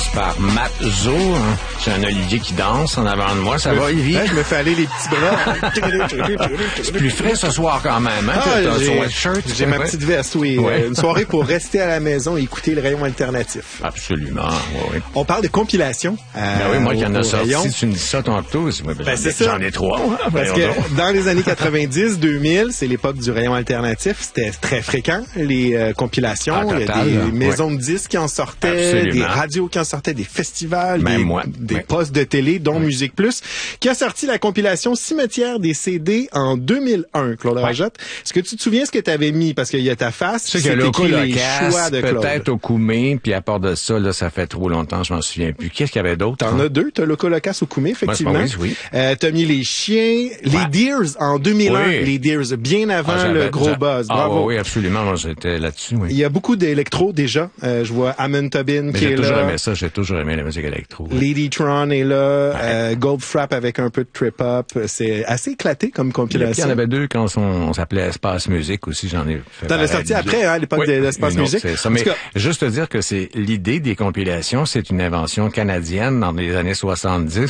par Matt Zo. Hein. C'est un Olivier qui danse en avant de moi. Ça va, Olivier? Je me fais aller les petits bras. C'est plus frais ce soir quand même. Hein? T'as ton sweatshirt. J'ai ma petite veste, oui. Ouais. Une soirée pour rester à la maison et écouter le rayon alternatif. Absolument, oui. On parle de compilation. Oui, moi, il y en a sorti. Rayon. Tu me dis ça tantôt. C'est ça. J'en ai 3. Parce que dans les années 90-2000, c'est l'époque du rayon alternatif. C'était très fréquent, les compilations. Total, il y a des maisons de disques qui en sortaient, absolument. Des radios qui en sortaient, des festivals, des postes de télé, dont Musique Plus, qui a sorti la compilation Cimetière des CD en 2001, Claude Rajotte. Est-ce que tu te souviens ce que tu avais mis? Parce qu'il y a ta face, c'est écrit les choix de Claude. Peut-être au Koumé, puis à part de ça, là, ça fait trop longtemps, je m'en souviens plus. Qu'est-ce qu'il y avait d'autre? T'en as deux. T'as Loco Locas au Koumé, effectivement. Oui. T'as mis les chiens, les Deers en 2001, les Deers, bien avant le gros buzz. Bravo. Oui, absolument. Moi, j'étais là-dessus, oui. Il y a beaucoup d'électro, déjà. Je vois Amon Tobin qui est là. J'ai toujours aimé ça. J'ai toujours aimé la musique électro. Lady Tron est là. Goldfrapp avec un peu de trip-hop. C'est assez éclaté comme compilation. Il y en avait deux quand on s'appelait Espace Musique aussi. J'en ai fait. T'en as sorti après, hein, à l'époque de l'Espace Musique. C'est ça. Mais juste te dire que c'est l'idée des compilations, c'est une invention canadienne dans les années 70.